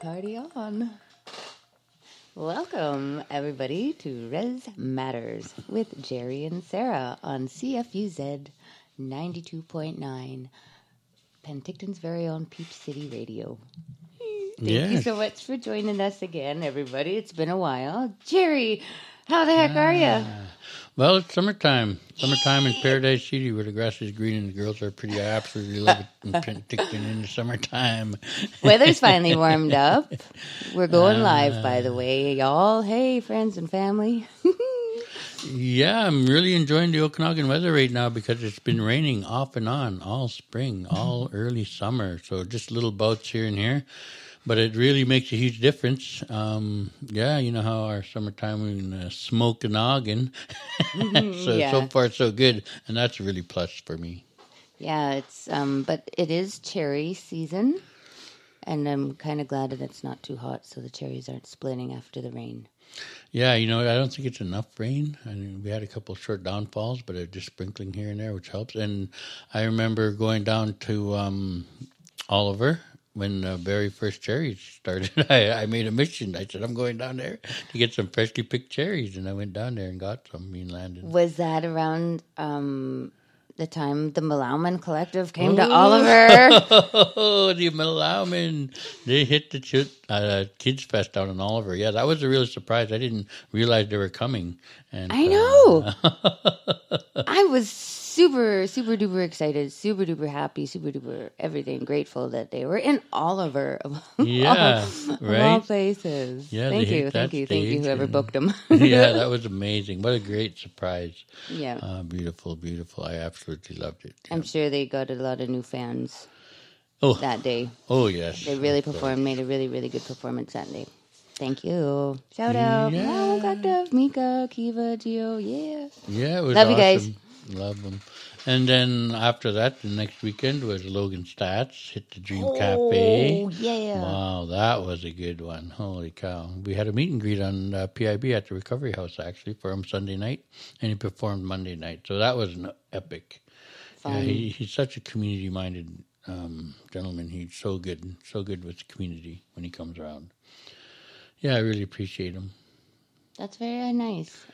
Party on. Welcome, everybody, to Res Matters with Jerry and Sarah on CFUZ 92.9, Penticton's very own Peach City Radio. Thank you so much for joining us again, everybody. It's been a while. Jerry, how the heck are you? Well, it's summertime. Summertime in Paradise City where the grass is green and the girls are pretty. I absolutely love it in Penticton in the summertime. Weather's finally warmed up. We're going live, by the way, y'all. Hey, friends and family. Yeah, I'm really enjoying the Okanagan weather right now because it's been raining off and on all spring, all early summer. So just little bouts here and here. But it really makes a huge difference. Yeah, you know how our summertime we can smoke a noggin. So far so good. And that's a really plus for me. Yeah, it's but it is cherry season, and I'm kind of glad that it's not too hot, so the cherries aren't splitting after the rain. Yeah, I don't think it's enough rain. I mean, we had a couple of short downfalls, but it's just sprinkling here and there, which helps. And I remember going down to Oliver when the very first cherries started. I made a mission. I said, I'm going down there to get some freshly picked cherries. And I went down there and got some in Landon. Was that around the time the Malauman Collective came to Oliver? Oh, the Malauman. They hit the Kids Fest down in Oliver. Yeah, that was a real surprise. I didn't realize they were coming. And I know. I was super duper excited, super duper happy, super duper everything, grateful that they were in Oliver of all places. Yeah, thank you, whoever booked them. Yeah, that was amazing. What a great surprise. Yeah, beautiful. I absolutely loved it. I'm sure they got a lot of new fans that day. Oh, yes. They really performed, made a really, really good performance that day. Thank you. Shout out. Yeah. Mika, Kiva, Gio. Yeah. Yeah, it was Love awesome. you guys. Love them. And then after that, the next weekend was Logan Stats, hit the Dream Cafe. Oh, yeah. Wow, that was a good one. Holy cow. We had a meet and greet on PIB at the Recovery House, actually, for him Sunday night, and he performed Monday night. So that was an epic. Fun. Yeah, he's such a community-minded gentleman. He's so good with the community when he comes around. Yeah, I really appreciate him. That's very nice.